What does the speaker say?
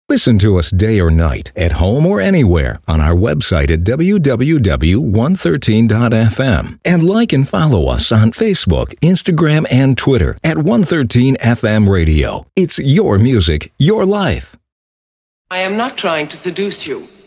Listen to us day or night, at home or anywhere, on our website at www.113.fm. And like and follow us on Facebook, Instagram, and Twitter at 113FM Radio. It's your music, your life. I am not trying to seduce you.